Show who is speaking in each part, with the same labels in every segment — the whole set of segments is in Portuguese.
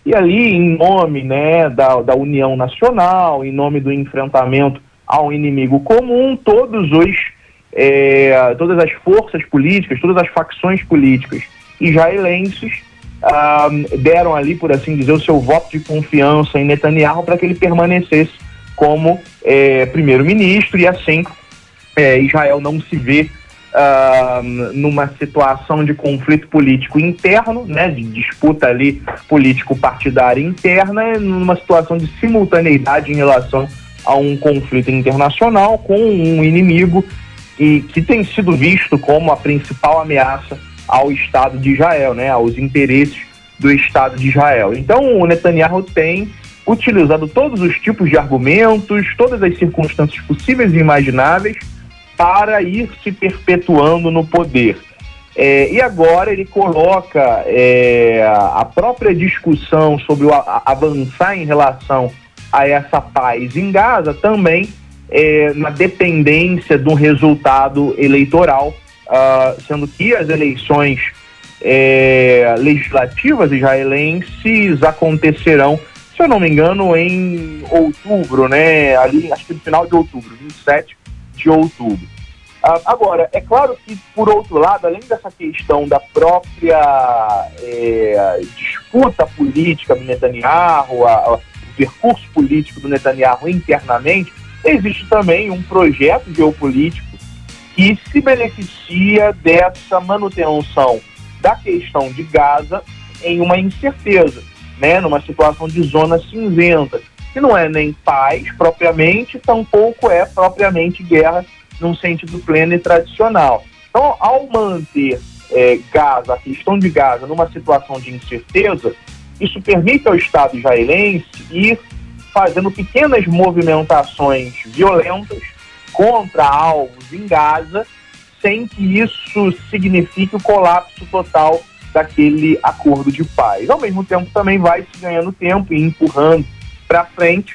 Speaker 1: E ali, em nome, né, da união nacional, em nome do enfrentamento ao inimigo comum, todas as forças políticas, todas as facções políticas israelenses deram ali, por assim dizer, o seu voto de confiança em Netanyahu para que ele permanecesse como primeiro-ministro, e assim Israel não se vê numa situação de conflito político interno, né, de disputa ali político-partidária interna, numa situação de simultaneidade em relação a um conflito internacional com um inimigo que tem sido visto como a principal ameaça ao Estado de Israel, né, aos interesses do Estado de Israel. Então o Netanyahu tem utilizado todos os tipos de argumentos, todas as circunstâncias possíveis e imagináveis para ir se perpetuando no poder. E agora ele coloca a própria discussão sobre o avançar em relação a essa paz em Gaza também na dependência do resultado eleitoral, sendo que as eleições legislativas israelenses acontecerão, se eu não me engano, em outubro, né? Ali, acho que no final de outubro, 27 de outubro. Agora, é claro que, por outro lado, além dessa questão da própria disputa política do Netanyahu, o percurso político do Netanyahu internamente, existe também um projeto geopolítico que se beneficia dessa manutenção da questão de Gaza em uma incerteza, né, numa situação de zona cinzenta, que não é nem paz propriamente, tampouco é propriamente guerra num sentido pleno e tradicional. Então, ao manter Gaza, a questão de Gaza, numa situação de incerteza, isso permite ao Estado israelense ir fazendo pequenas movimentações violentas contra alvos em Gaza, sem que isso signifique o colapso total daquele acordo de paz. Ao mesmo tempo, também vai se ganhando tempo e empurrando para frente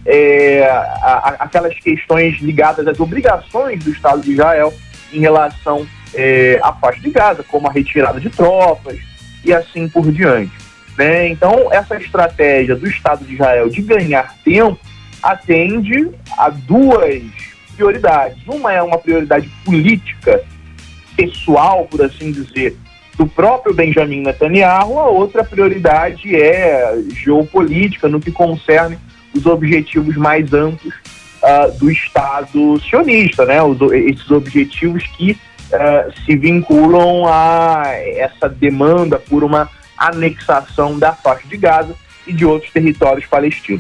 Speaker 1: aquelas questões ligadas às obrigações do Estado de Israel em relação à faixa de Gaza, como a retirada de tropas e assim por diante, né? Então, essa estratégia do Estado de Israel de ganhar tempo atende a duas prioridades. Uma é uma prioridade política, pessoal, por assim dizer, do próprio Benjamin Netanyahu. A outra prioridade é geopolítica, no que concerne os objetivos mais amplos do Estado sionista, né? Esses objetivos que se vinculam a essa demanda por uma anexação da faixa de Gaza e de outros territórios palestinos.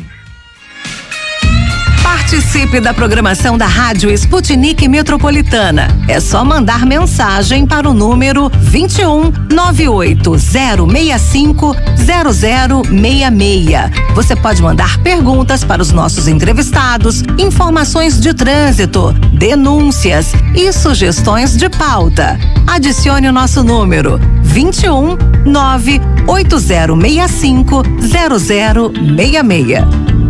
Speaker 2: Participe da programação da Rádio Sputnik Metropolitana. É só mandar mensagem para o número 21 98065 0066. Você pode mandar perguntas para os nossos entrevistados, informações de trânsito, denúncias e sugestões de pauta. Adicione o nosso número 21 98065 0066.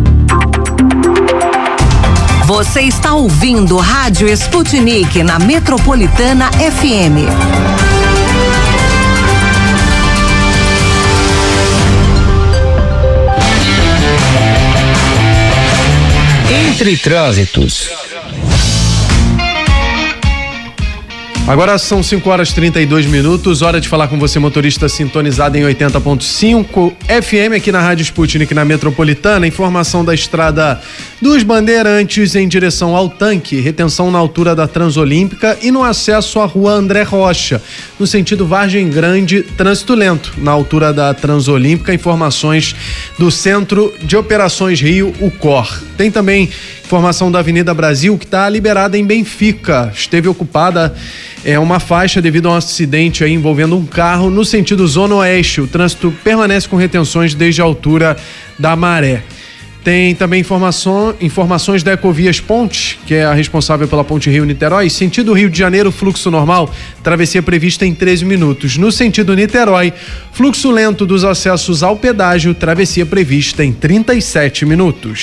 Speaker 2: Você está ouvindo Rádio Sputnik na Metropolitana FM.
Speaker 3: Entre trânsitos.
Speaker 4: Agora são 5h32, hora de falar com você, motorista sintonizado em 80.5 FM aqui na Rádio Sputnik, na Metropolitana. Informação da estrada dos Bandeirantes em direção ao tanque, retenção na altura da Transolímpica e no acesso à rua André Rocha, no sentido Vargem Grande, trânsito lento na altura da Transolímpica. Informações do Centro de Operações Rio, o COR. Tem também informação da Avenida Brasil, que está liberada em Benfica. Esteve ocupada uma faixa devido a um acidente aí envolvendo um carro no sentido Zona Oeste. O trânsito permanece com retenções desde a altura da Maré. Tem também informações da Ecovias Ponte, que é a responsável pela Ponte Rio-Niterói. Sentido Rio de Janeiro, fluxo normal, travessia prevista em 13 minutos. No sentido Niterói, fluxo lento dos acessos ao pedágio, travessia prevista em 37 minutos.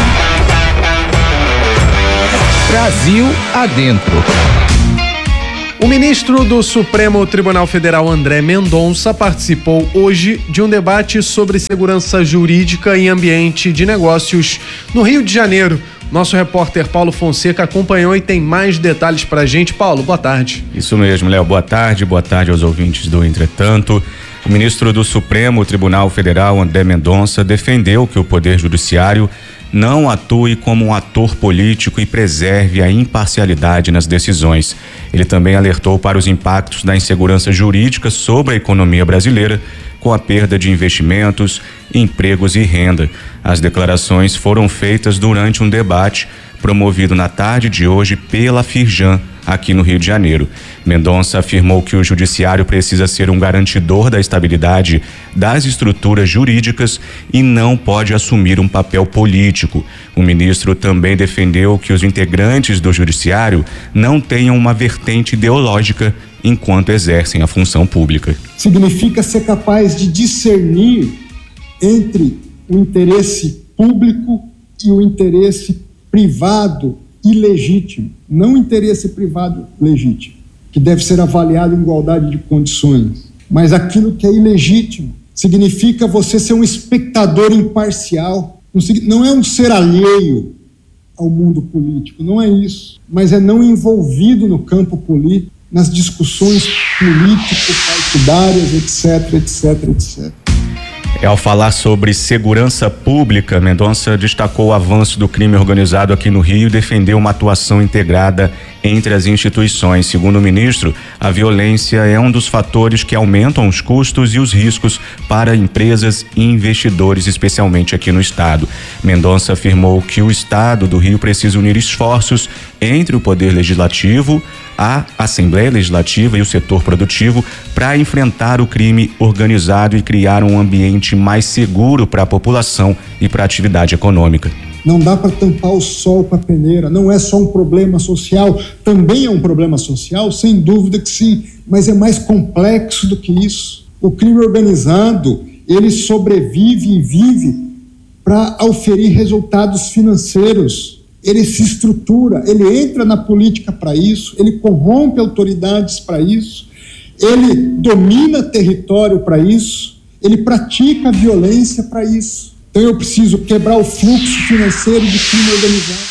Speaker 3: Brasil adentro.
Speaker 4: O ministro do Supremo Tribunal Federal, André Mendonça, participou hoje de um debate sobre segurança jurídica e ambiente de negócios no Rio de Janeiro. Nosso repórter Paulo Fonseca acompanhou e tem mais detalhes pra gente. Paulo, boa tarde.
Speaker 5: Isso mesmo, Léo. Boa tarde aos ouvintes do Entretanto. O ministro do Supremo Tribunal Federal, André Mendonça, defendeu que o Poder Judiciário não atue como um ator político e preserve a imparcialidade nas decisões. Ele também alertou para os impactos da insegurança jurídica sobre a economia brasileira, com a perda de investimentos, empregos e renda. As declarações foram feitas durante um debate promovido na tarde de hoje pela Firjan, aqui no Rio de Janeiro. Mendonça afirmou que o judiciário precisa ser um garantidor da estabilidade das estruturas jurídicas e não pode assumir um papel político. O ministro também defendeu que os integrantes do judiciário não tenham uma vertente ideológica enquanto exercem a função pública.
Speaker 6: Significa ser capaz de discernir entre o interesse público e o interesse privado ilegítimo, não interesse privado legítimo, que deve ser avaliado em igualdade de condições, mas aquilo que é ilegítimo. Significa você ser um espectador imparcial, não é um ser alheio ao mundo político, não é isso, mas é não envolvido no campo político, nas discussões político-partidárias, etc.
Speaker 5: Ao falar sobre segurança pública, Mendonça destacou o avanço do crime organizado aqui no Rio e defendeu uma atuação integrada entre as instituições. Segundo o ministro, a violência é um dos fatores que aumentam os custos e os riscos para empresas e investidores, especialmente aqui no estado. Mendonça afirmou que o estado do Rio precisa unir esforços entre o Poder Legislativo, a Assembleia Legislativa e o setor produtivo para enfrentar o crime organizado e criar um ambiente mais seguro para a população e para a atividade econômica.
Speaker 6: Não dá para tampar o sol com a peneira, não é só um problema social, também é um problema social, sem dúvida que sim, mas é mais complexo do que isso. O crime organizado, ele sobrevive e vive para auferir resultados financeiros. Ele se estrutura, ele entra na política para isso, ele corrompe autoridades para isso, ele domina território para isso, ele pratica violência para isso. Então eu preciso quebrar o fluxo financeiro do crime organizado.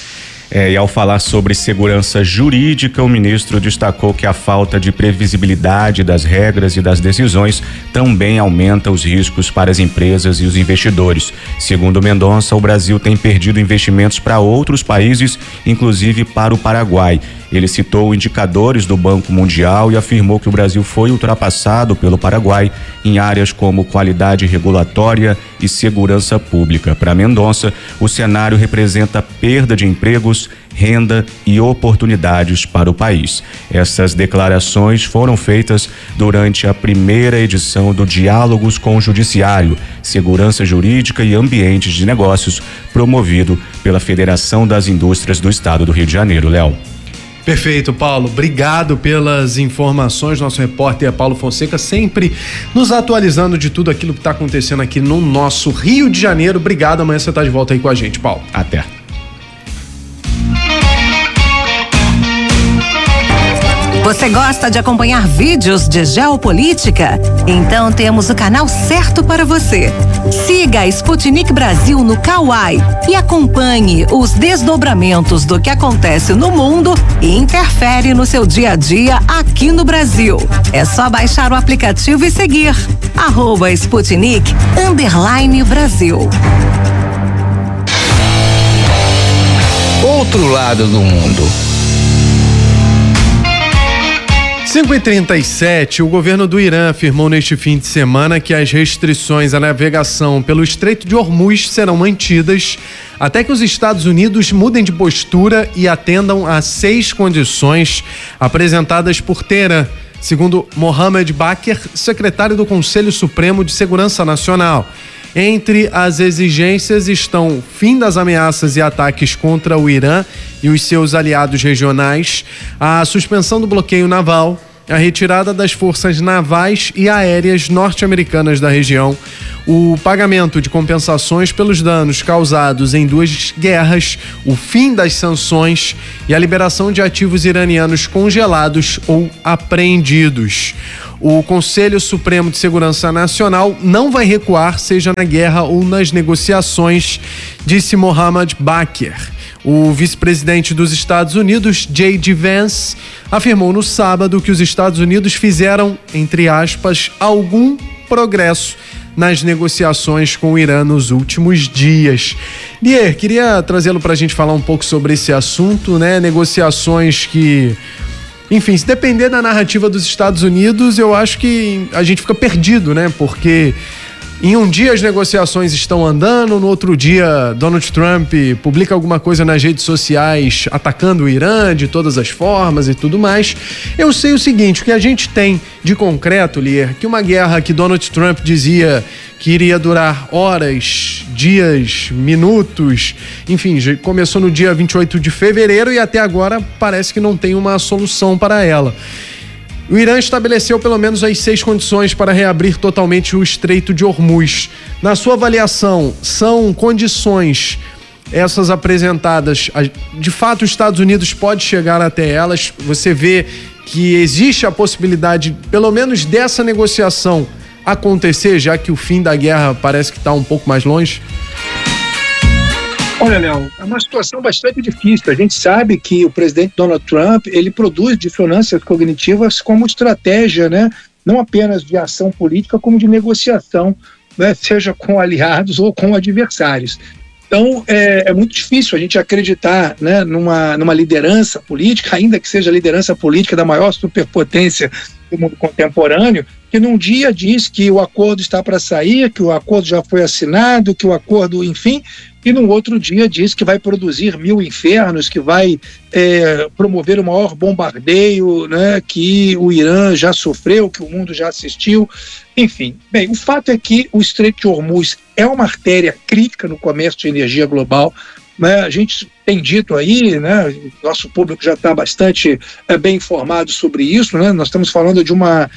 Speaker 5: E ao falar sobre segurança jurídica, o ministro destacou que a falta de previsibilidade das regras e das decisões também aumenta os riscos para as empresas e os investidores. Segundo Mendonça, o Brasil tem perdido investimentos para outros países, inclusive para o Paraguai. Ele citou indicadores do Banco Mundial e afirmou que o Brasil foi ultrapassado pelo Paraguai em áreas como qualidade regulatória e segurança pública. Para Mendonça, o cenário representa perda de empregos, renda e oportunidades para o país. Essas declarações foram feitas durante a primeira edição do Diálogos com o Judiciário, Segurança Jurídica e Ambientes de Negócios, promovido pela Federação das Indústrias do Estado do Rio de Janeiro. Léo.
Speaker 4: Perfeito, Paulo. Obrigado pelas informações. Nosso repórter Paulo Fonseca sempre nos atualizando de tudo aquilo que está acontecendo aqui no nosso Rio de Janeiro. Obrigado. Amanhã você está de volta aí com a gente, Paulo.
Speaker 5: Até.
Speaker 2: Você gosta de acompanhar vídeos de geopolítica? Então temos o canal certo para você. Siga a Sputnik Brasil no Kawai e acompanhe os desdobramentos do que acontece no mundo e interfere no seu dia a dia aqui no Brasil. É só baixar o aplicativo e seguir @Sputnik_Brasil.
Speaker 3: Outro lado do mundo.
Speaker 4: 5h37, o governo do Irã afirmou neste fim de semana que as restrições à navegação pelo Estreito de Hormuz serão mantidas até que os Estados Unidos mudem de postura e atendam a 6 condições apresentadas por Teherã, segundo Mohammad Baqir, secretário do Conselho Supremo de Segurança Nacional. Entre as exigências estão o fim das ameaças e ataques contra o Irã e os seus aliados regionais, a suspensão do bloqueio naval, a retirada das forças navais e aéreas norte-americanas da região, o pagamento de compensações pelos danos causados em 2 guerras, o fim das sanções e a liberação de ativos iranianos congelados ou apreendidos. O Conselho Supremo de Segurança Nacional não vai recuar, seja na guerra ou nas negociações, disse Mohammad Baqir. O vice-presidente dos Estados Unidos, J.D. Vance, afirmou no sábado que os Estados Unidos fizeram, entre aspas, algum progresso nas negociações com o Irã nos últimos dias. Lier, queria trazê-lo para a gente falar um pouco sobre esse assunto, né? Negociações que, enfim, se depender da narrativa dos Estados Unidos, eu acho que a gente fica perdido, né? Porque em um dia as negociações estão andando, no outro dia Donald Trump publica alguma coisa nas redes sociais atacando o Irã de todas as formas e tudo mais. Eu sei o seguinte, o que a gente tem de concreto, Lier, que uma guerra que Donald Trump dizia que iria durar horas, dias, minutos, enfim, já começou no dia 28 de fevereiro e até agora parece que não tem uma solução para ela. O Irã estabeleceu pelo menos as 6 condições para reabrir totalmente o Estreito de Hormuz. Na sua avaliação, são condições essas apresentadas, de fato os Estados Unidos pode chegar até elas? Você vê que existe a possibilidade, pelo menos dessa negociação acontecer, já que o fim da guerra parece que está um pouco mais longe?
Speaker 7: Olha, Léo, é uma situação bastante difícil. A gente sabe que o presidente Donald Trump, ele produz dissonâncias cognitivas como estratégia, né? Não apenas de ação política, como de negociação, né? Seja com aliados ou com adversários. Então, é muito difícil a gente acreditar, né, numa liderança política, ainda que seja a liderança política da maior superpotência do mundo contemporâneo, que num dia diz que o acordo está para sair, que o acordo já foi assinado, que o acordo, enfim, e no outro dia diz que vai produzir 1000 infernos, que vai promover o maior bombardeio, né, que o Irã já sofreu, que o mundo já assistiu. Enfim, bem, o fato é que o Estreito de Hormuz é uma artéria crítica no comércio de energia global, né? A gente tem dito aí, né, nosso público já está bastante bem informado sobre isso, né? Nós estamos falando de uma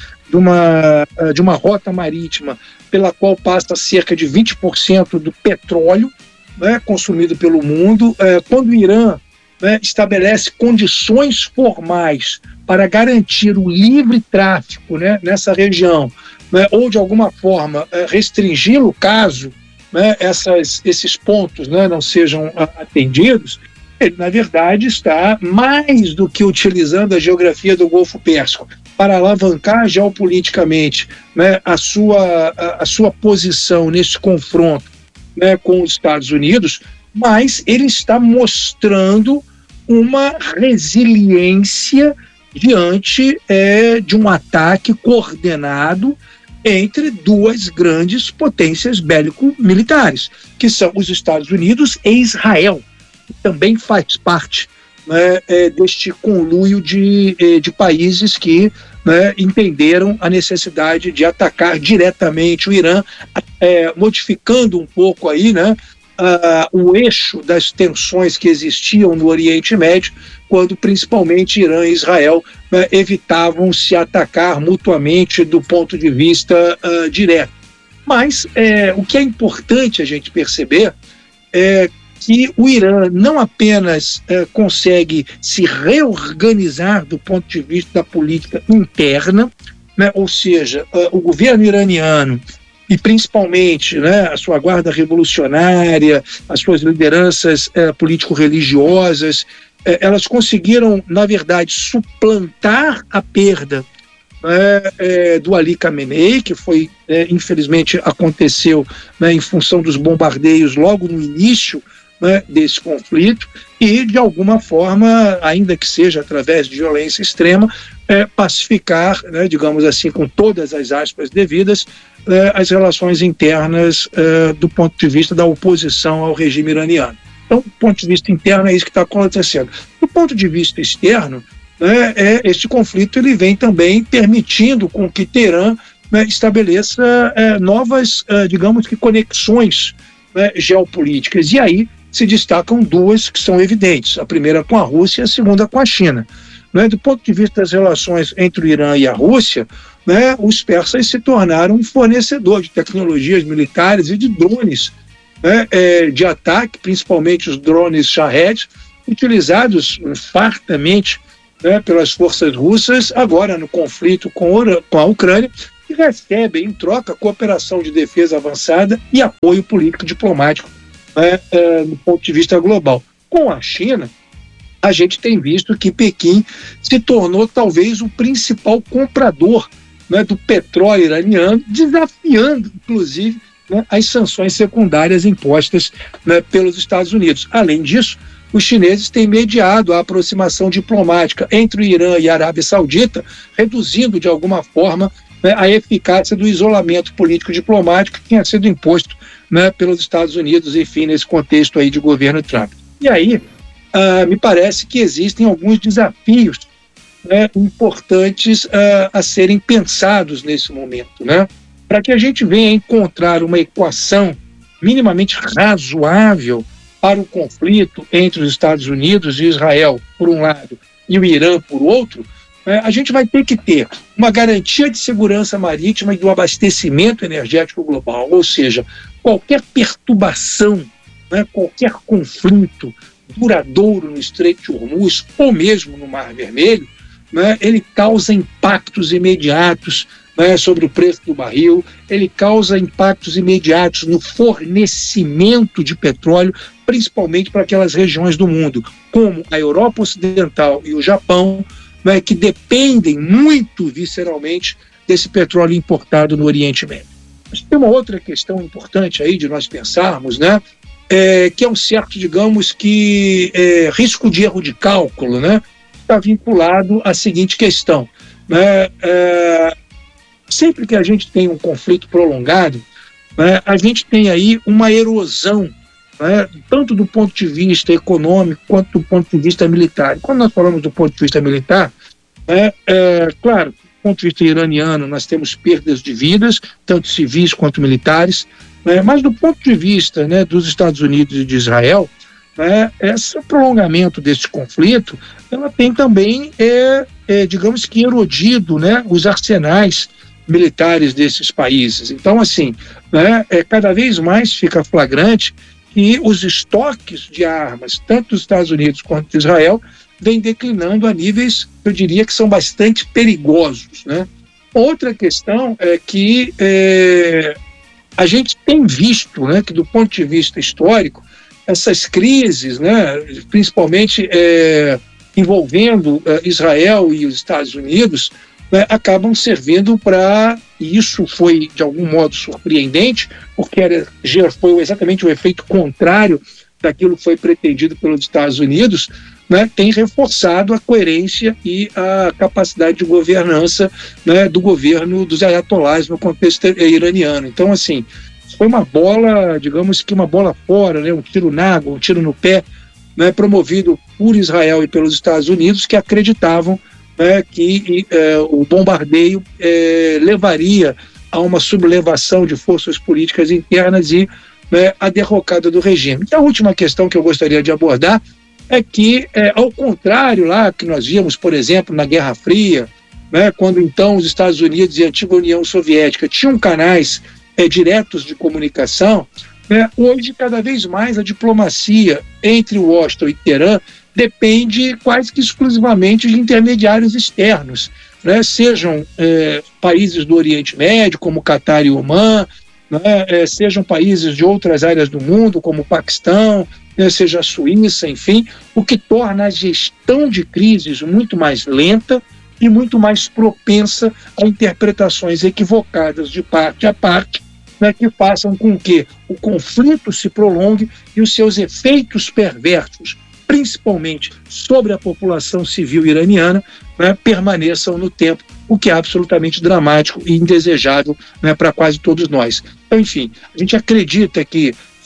Speaker 7: rota marítima pela qual passa cerca de 20% do petróleo, né, consumido pelo mundo. Quando o Irã, né, estabelece condições formais para garantir o livre tráfico, né, nessa região, né, ou de alguma forma restringi-lo caso, né, esses pontos, né, não sejam atendidos, ele na verdade está mais do que utilizando a geografia do Golfo Pérsico para alavancar geopoliticamente, né, a sua posição nesse confronto, né, com os Estados Unidos, mas ele está mostrando uma resiliência diante de um ataque coordenado entre 2 grandes potências bélico-militares, que são os Estados Unidos e Israel, que também faz parte, né, deste conluio de países que, né, entenderam a necessidade de atacar diretamente o Irã, modificando um pouco aí, né, o eixo das tensões que existiam no Oriente Médio, quando principalmente Irã e Israel, né, evitavam se atacar mutuamente do ponto de vista direto. Mas o que é importante a gente perceber é que o Irã não apenas consegue se reorganizar do ponto de vista da política interna, né, ou seja, o governo iraniano e principalmente, né, a sua guarda revolucionária, as suas lideranças político-religiosas, elas conseguiram, na verdade, suplantar a perda do Ali Khamenei, que foi, infelizmente, aconteceu, né, em função dos bombardeios logo no início, né, desse conflito, e, de alguma forma, ainda que seja através de violência extrema, pacificar, né, digamos assim, com todas as aspas devidas, as relações internas do ponto de vista da oposição ao regime iraniano. Então, do ponto de vista interno, é isso que está acontecendo. Do ponto de vista externo, né, este conflito ele vem também permitindo com que Teherã, né, estabeleça novas, digamos que, conexões, né, geopolíticas. E aí se destacam 2 que são evidentes. A primeira com a Rússia e a segunda com a China. né, do ponto de vista das relações entre o Irã e a Rússia, né, os persas se tornaram um fornecedor de tecnologias militares e de drones, né, de ataque, principalmente os drones Shahed, utilizados fartamente, né, pelas forças russas, agora no conflito com a Ucrânia, que recebem em troca cooperação de defesa avançada e apoio político-diplomático, né, do ponto de vista global. Com a China, a gente tem visto que Pequim se tornou talvez o principal comprador, né, do petróleo iraniano, desafiando, inclusive, né, as sanções secundárias impostas, né, pelos Estados Unidos. Além disso, os chineses têm mediado a aproximação diplomática entre o Irã e a Arábia Saudita, reduzindo, de alguma forma, né, a eficácia do isolamento político-diplomático que tinha sido imposto, né, pelos Estados Unidos, enfim, nesse contexto aí de governo Trump. E aí, me parece que existem alguns desafios, né, importantes a serem pensados nesse momento, né, para que a gente venha encontrar uma equação minimamente razoável para o conflito entre os Estados Unidos e Israel, por um lado, e o Irã, por outro. A gente vai ter que ter uma garantia de segurança marítima e do abastecimento energético global, ou seja, qualquer perturbação, né, qualquer conflito duradouro no Estreito de Hormuz ou mesmo no Mar Vermelho, né, ele causa impactos imediatos, né, sobre o preço do barril, ele causa impactos imediatos no fornecimento de petróleo, principalmente para aquelas regiões do mundo, como a Europa Ocidental e o Japão, né, que dependem muito visceralmente desse petróleo importado no Oriente Médio. Mas tem uma outra questão importante aí de nós pensarmos, né, que é um certo, digamos que, risco de erro de cálculo, né, está vinculado à seguinte questão, né, sempre que a gente tem um conflito prolongado, né, a gente tem aí uma erosão, né, tanto do ponto de vista econômico quanto do ponto de vista militar. E quando nós falamos do ponto de vista militar, né, claro, do ponto de vista iraniano, nós temos perdas de vidas, tanto civis quanto militares, né, mas do ponto de vista, né, dos Estados Unidos e de Israel, né, esse prolongamento desse conflito, ela tem também, digamos que erodido, né, os arsenais militares desses países. Então, assim, né, cada vez mais fica flagrante que os estoques de armas, tanto dos Estados Unidos quanto de Israel, vêm declinando a níveis, eu diria, que são bastante perigosos, né? Outra questão é que a gente tem visto, né, que do ponto de vista histórico, essas crises, né, principalmente envolvendo Israel e os Estados Unidos, né, acabam servindo para, e isso foi de algum modo surpreendente, porque foi exatamente o efeito contrário daquilo que foi pretendido pelos Estados Unidos, né, tem reforçado a coerência e a capacidade de governança, né, do governo dos ayatolás no contexto iraniano. Então, assim, foi uma bola, digamos que uma bola fora, né, um tiro na água, um tiro no pé, né, promovido por Israel e pelos Estados Unidos, que acreditavam, né, que o bombardeio levaria a uma sublevação de forças políticas internas e, né, a derrocada do regime. E a última questão que eu gostaria de abordar é que, ao contrário lá que nós vimos, por exemplo, na Guerra Fria, né, quando então os Estados Unidos e a antiga União Soviética tinham canais diretos de comunicação, né, hoje cada vez mais a diplomacia entre Washington e Teherã depende quase que exclusivamente de intermediários externos, né, sejam países do Oriente Médio, como Catar e Omã, né, sejam países de outras áreas do mundo, como o Paquistão, né, seja a Suíça, enfim, o que torna a gestão de crises muito mais lenta e muito mais propensa a interpretações equivocadas de parte a parte, né, que façam com que o conflito se prolongue e os seus efeitos perversos, principalmente sobre a população civil iraniana, né, permaneçam no tempo, o que é absolutamente dramático e indesejável, né, para quase todos nós. Então, enfim, a gente acredita que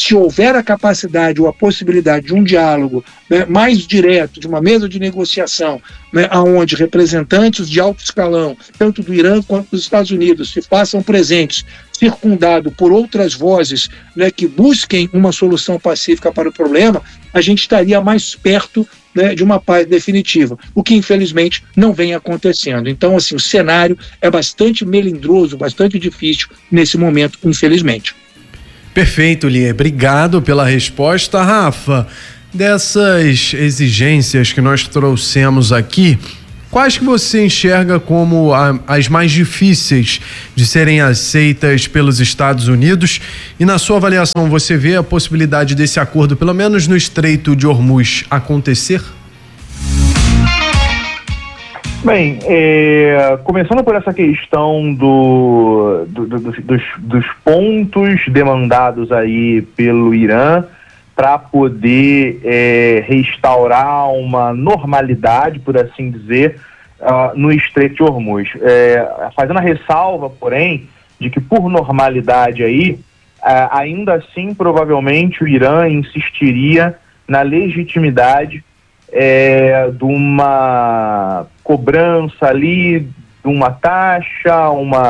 Speaker 7: se houver a capacidade ou a possibilidade de um diálogo, né, mais direto, de uma mesa de negociação, né, onde representantes de alto escalão, tanto do Irã quanto dos Estados Unidos, se façam presentes, circundado por outras vozes, né, que busquem uma solução pacífica para o problema, a gente estaria mais perto, né, de uma paz definitiva, o que infelizmente não vem acontecendo. Então, assim, o cenário é bastante melindroso, bastante difícil nesse momento, infelizmente.
Speaker 4: Perfeito, Lia. Obrigado pela resposta. Rafa, dessas exigências que nós trouxemos aqui, quais que você enxerga como as mais difíceis de serem aceitas pelos Estados Unidos? E na sua avaliação, você vê a possibilidade desse acordo, pelo menos no Estreito de Hormuz, acontecer?
Speaker 1: Bem, começando por essa questão dos pontos demandados aí pelo Irã para poder restaurar uma normalidade, por assim dizer, no Estreito de Hormuz. Fazendo a ressalva, porém, de que por normalidade aí, ainda assim, provavelmente o Irã insistiria na legitimidade de uma cobrança ali, de uma taxa,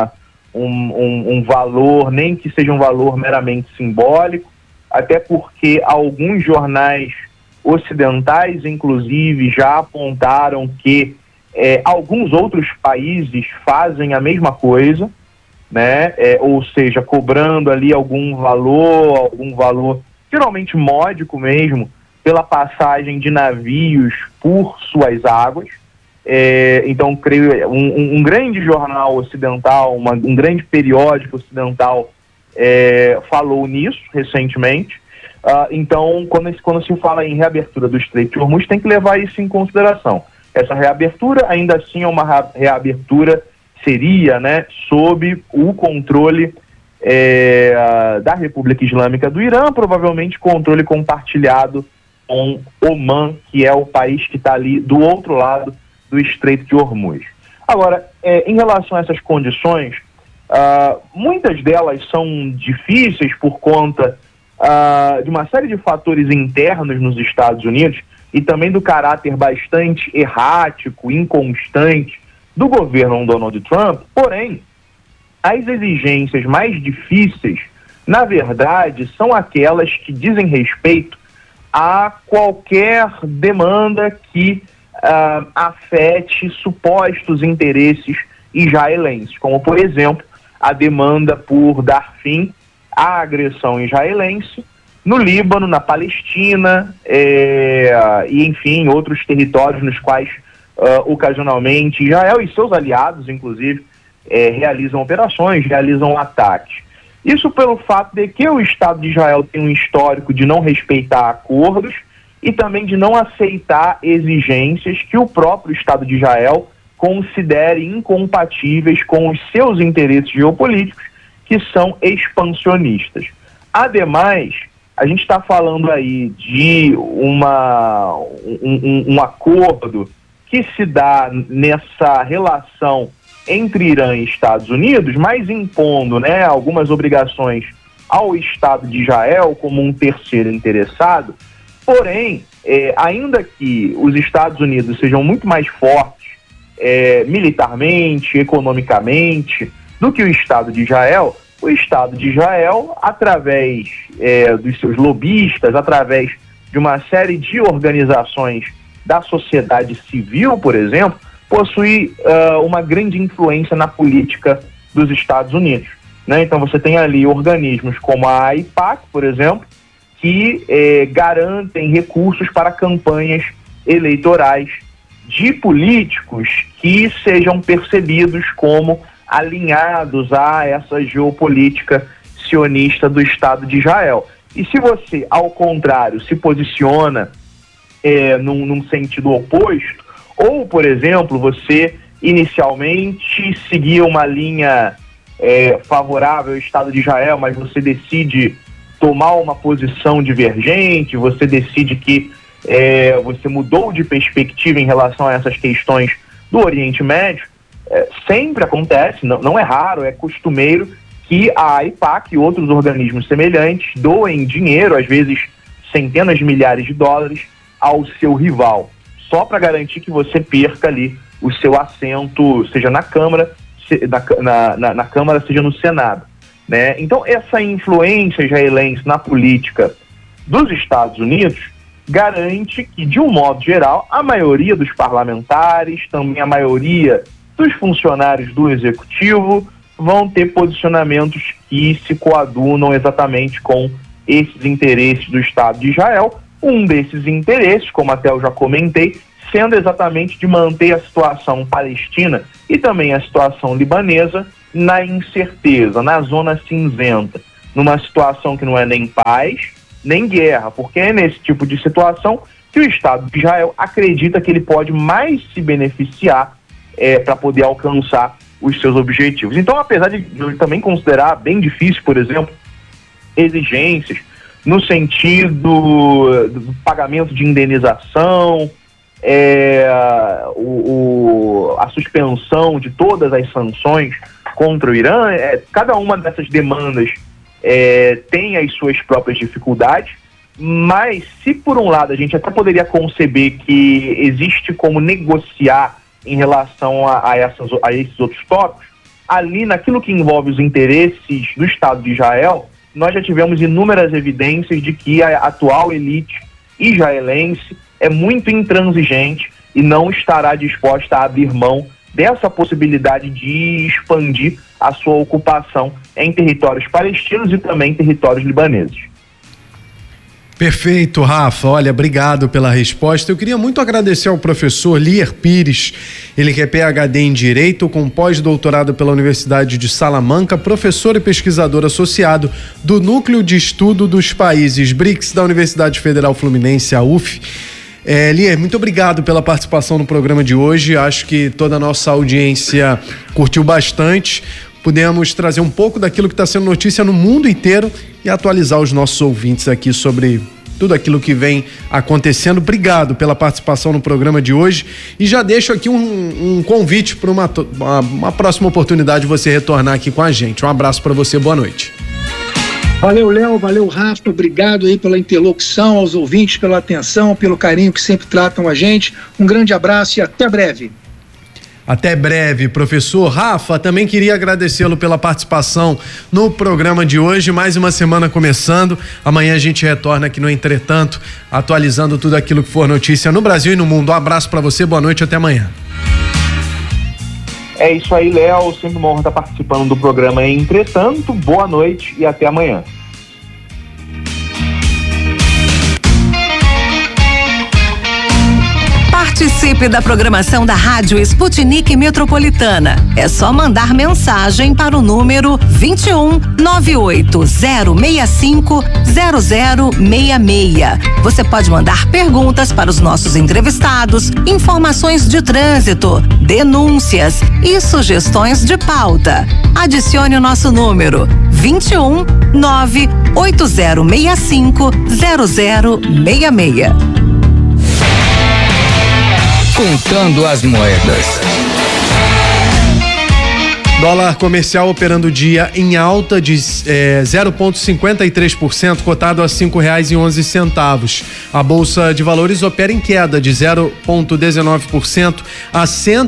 Speaker 1: um valor, nem que seja um valor meramente simbólico, até porque alguns jornais ocidentais, inclusive, já apontaram que alguns outros países fazem a mesma coisa, né? Ou seja, cobrando ali algum valor geralmente módico mesmo, pela passagem de navios por suas águas. Então, creio, um grande jornal ocidental, um grande periódico ocidental falou nisso recentemente. Então, quando se fala em reabertura do Estreito de Hormuz, tem que levar isso em consideração. Essa reabertura, ainda assim, é uma reabertura, seria, né, sob o controle da República Islâmica do Irã, provavelmente controle compartilhado com Omã, que é o país que está ali do outro lado do Estreito de Hormuz. Agora, em relação a essas condições, muitas delas são difíceis por conta de uma série de fatores internos nos Estados Unidos e também do caráter bastante errático, inconstante do governo Donald Trump. Porém, as exigências mais difíceis, na verdade, são aquelas que dizem respeito a qualquer demanda que afete supostos interesses israelenses, como, por exemplo, a demanda por dar fim à agressão israelense no Líbano, na Palestina, e, enfim, outros territórios nos quais, ocasionalmente, Israel e seus aliados, inclusive, realizam operações, realizam ataques. Isso pelo fato de que o Estado de Israel tem um histórico de não respeitar acordos e também de não aceitar exigências que o próprio Estado de Israel considere incompatíveis com os seus interesses geopolíticos, que são expansionistas. Ademais, a gente está falando aí de um acordo que se dá nessa relação entre Irã e Estados Unidos, mas impondo, né, algumas obrigações ao Estado de Israel como um terceiro interessado. Porém, ainda que os Estados Unidos sejam muito mais fortes militarmente, economicamente, do que o Estado de Israel, o Estado de Israel, através dos seus lobistas, através de uma série de organizações da sociedade civil, por exemplo, possui uma grande influência na política dos Estados Unidos, né? Então você tem ali organismos como a AIPAC, por exemplo, que garantem recursos para campanhas eleitorais de políticos que sejam percebidos como alinhados a essa geopolítica sionista do Estado de Israel. E se você, ao contrário, se posiciona num sentido oposto, ou, por exemplo, você inicialmente seguia uma linha favorável ao Estado de Israel, mas você decide tomar uma posição divergente, você decide que você mudou de perspectiva em relação a essas questões do Oriente Médio, sempre acontece, não é raro, é costumeiro que a AIPAC e outros organismos semelhantes doem dinheiro, às vezes centenas de milhares de dólares, ao seu rival, só para garantir que você perca ali o seu assento, seja na Câmara, na Câmara, seja no Senado, né? Então, essa influência israelense na política dos Estados Unidos garante que, de um modo geral, a maioria dos parlamentares, também a maioria dos funcionários do Executivo, vão ter posicionamentos que se coadunam exatamente com esses interesses do Estado de Israel. Um desses interesses, como até eu já comentei, sendo exatamente de manter a situação palestina e também a situação libanesa na incerteza, na zona cinzenta, numa situação que não é nem paz, nem guerra, porque é nesse tipo de situação que o Estado de Israel acredita que ele pode mais se beneficiar para poder alcançar os seus objetivos. Então, apesar de eu também considerar bem difícil, por exemplo, exigências no sentido do pagamento de indenização, a suspensão de todas as sanções contra o Irã, cada uma dessas demandas tem as suas próprias dificuldades, mas se por um lado a gente até poderia conceber que existe como negociar em relação a esses outros tópicos, ali naquilo que envolve os interesses do Estado de Israel, nós já tivemos inúmeras evidências de que a atual elite israelense é muito intransigente e não estará disposta a abrir mão dessa possibilidade de expandir a sua ocupação em territórios palestinos e também territórios libaneses.
Speaker 4: Perfeito, Rafa. Olha, obrigado pela resposta. Eu queria muito agradecer ao professor Lier Pires, ele que é PhD em Direito, com pós-doutorado pela Universidade de Salamanca, professor e pesquisador associado do Núcleo de Estudo dos Países BRICS da Universidade Federal Fluminense, a UF. Lier, muito obrigado pela participação no programa de hoje. Acho que toda a nossa audiência curtiu bastante. Pudemos trazer um pouco daquilo que está sendo notícia no mundo inteiro e atualizar os nossos ouvintes aqui sobre tudo aquilo que vem acontecendo. Obrigado pela participação no programa de hoje e já deixo aqui um convite para uma próxima oportunidade de você retornar aqui com a gente. Um abraço para você, boa noite.
Speaker 7: Valeu, Léo, valeu, Rafa, obrigado aí pela interlocução, aos ouvintes pela atenção, pelo carinho que sempre tratam a gente. Um grande abraço e até breve.
Speaker 4: Até breve, professor. Rafa, também queria agradecê-lo pela participação no programa de hoje, mais uma semana começando, amanhã a gente retorna aqui no Entretanto, atualizando tudo aquilo que for notícia no Brasil e no mundo. Um abraço para você, boa noite, até amanhã.
Speaker 1: É isso aí, Léo, sempre uma honra estar participando do programa Entretanto, boa noite e até amanhã.
Speaker 2: Participe da programação da Rádio Sputnik Metropolitana. É só mandar mensagem para o número 21 98065 0066. Você pode mandar perguntas para os nossos entrevistados, informações de trânsito, denúncias e sugestões de pauta. Adicione o nosso número 21 98065 0066.
Speaker 3: Contando as moedas.
Speaker 4: Dólar comercial operando o dia em alta de 0,53%, cotado a R$5,11. A Bolsa de Valores opera em queda de 0,19% a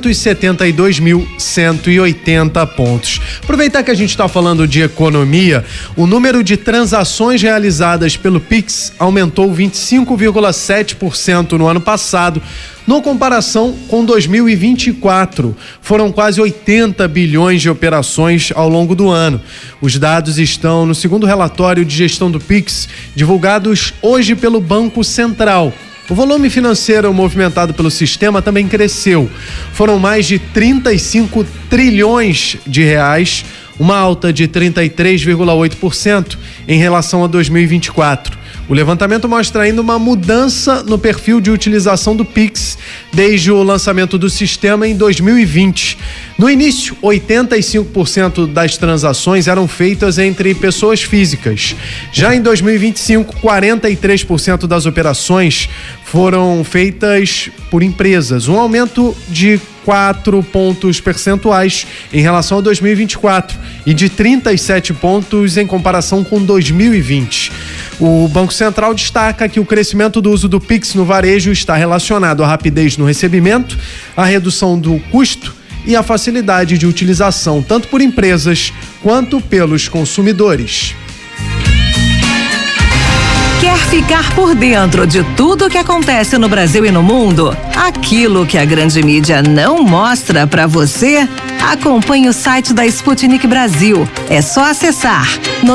Speaker 4: 172.180 pontos. Aproveitar que a gente está falando de economia, o número de transações realizadas pelo Pix aumentou 25,7% no ano passado, no comparação com 2024, foram quase 80 bilhões de operações ao longo do ano. Os dados estão no segundo relatório de gestão do Pix, divulgados hoje pelo Banco Central. O volume financeiro movimentado pelo sistema também cresceu. Foram mais de 35 trilhões de reais, uma alta de 33,8% em relação a 2024. O levantamento mostra ainda uma mudança no perfil de utilização do Pix desde o lançamento do sistema em 2020. No início, 85% das transações eram feitas entre pessoas físicas. Já em 2025, 43% das operações foram feitas por empresas, um aumento de 4 pontos percentuais em relação a 2024 e de 37 pontos em comparação com 2020. O Banco Central destaca que o crescimento do uso do Pix no varejo está relacionado à rapidez no recebimento, à redução do custo e à facilidade de utilização tanto por empresas quanto pelos consumidores.
Speaker 2: Quer ficar por dentro de tudo o que acontece no Brasil e no mundo? Aquilo que a grande mídia não mostra para você? Acompanhe o site da Sputnik Brasil. É só acessar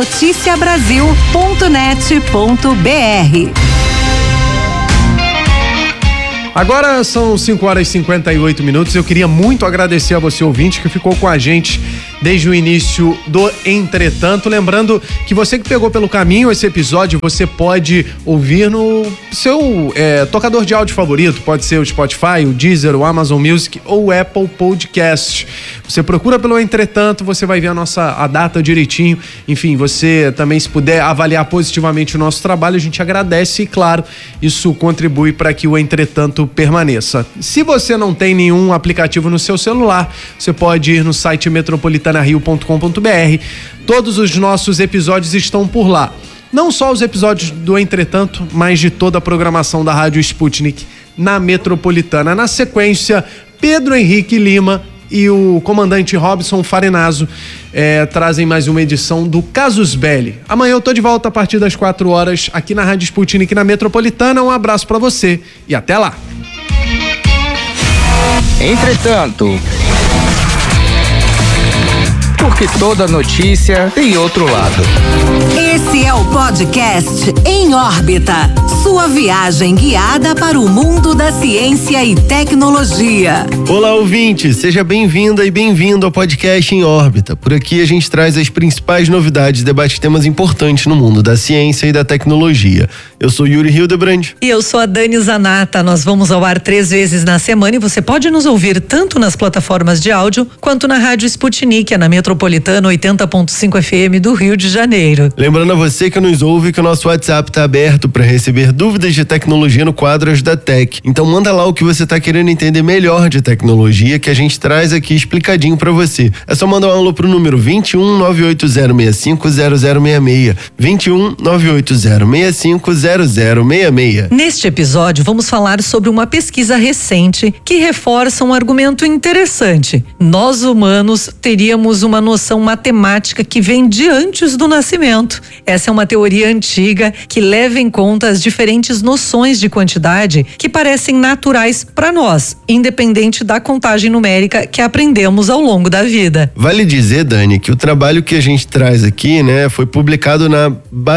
Speaker 2: noticiabrasil.net.br.
Speaker 4: Agora são 5h58. Eu queria muito agradecer a você, ouvinte, que ficou com a gente desde o início do Entretanto. Lembrando que você que pegou pelo caminho esse episódio, você pode ouvir no seu tocador de áudio favorito. Pode ser o Spotify, o Deezer, o Amazon Music ou o Apple Podcast. Você procura pelo Entretanto, você vai ver a data direitinho. Enfim, você também, se puder avaliar positivamente o nosso trabalho, a gente agradece e, claro, isso contribui para que o Entretanto permaneça. Se você não tem nenhum aplicativo no seu celular, você pode ir no site metropolitanario.com.br. Todos os nossos episódios estão por lá. Não só os episódios do Entretanto, mas de toda a programação da Rádio Sputnik na Metropolitana. Na sequência, Pedro Henrique Lima e o comandante Robson Farinazzo trazem mais uma edição do Casus Belli. Amanhã eu tô de volta a partir das 4h aqui na Rádio Sputnik na Metropolitana. Um abraço pra você e até lá.
Speaker 3: Entretanto, porque toda notícia tem outro lado.
Speaker 2: Esse é o podcast Em Órbita, sua viagem guiada para o mundo da ciência e tecnologia.
Speaker 8: Olá, ouvinte, seja bem-vinda e bem-vindo ao podcast Em Órbita. Por aqui a gente traz as principais novidades e debate temas importantes no mundo da ciência e da tecnologia. Eu sou Yuri Hildebrand.
Speaker 9: E eu sou a Dani Zanata. Nós vamos ao ar 3 vezes na semana e você pode nos ouvir tanto nas plataformas de áudio quanto na Rádio Sputnik, na Metropolitana 80.5 FM do Rio de Janeiro.
Speaker 8: Lembrando a você que nos ouve que o nosso WhatsApp está aberto para receber dúvidas de tecnologia no quadro Ajuda Tech. Então manda lá o que você está querendo entender melhor de tecnologia que a gente traz aqui explicadinho para você. É só mandar um alô pro número 21 98065 0066. 21 98065 0066.
Speaker 9: Neste episódio vamos falar sobre uma pesquisa recente que reforça um argumento interessante. Nós humanos teríamos uma noção matemática que vem de antes do nascimento. Essa é uma teoria antiga que leva em conta as diferentes noções de quantidade que parecem naturais para nós, independente da contagem numérica que aprendemos ao longo da vida.
Speaker 8: Vale dizer, Dani, que o trabalho que a gente traz aqui, foi publicado na